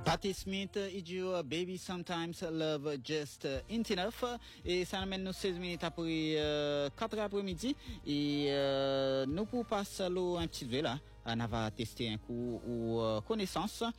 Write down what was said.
Patti Smith, Idio, Baby Sometimes Love Just Ain't Enough. Et ça amène nous 16 minutes après 4 après-midi. Et nous pour passer un petit peu là. On va tester un coup ou connaissance.